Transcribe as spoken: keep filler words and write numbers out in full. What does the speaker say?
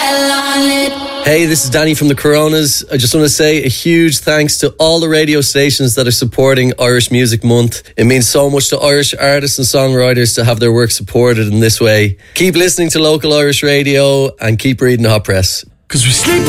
Hey, this is Danny from the Coronas. I just want to say a huge thanks to all the radio stations that are supporting Irish Music Month. It means so much to Irish artists and songwriters to have their work supported in this way. Keep listening to local Irish radio and keep reading the hot press. 'Cause we sleep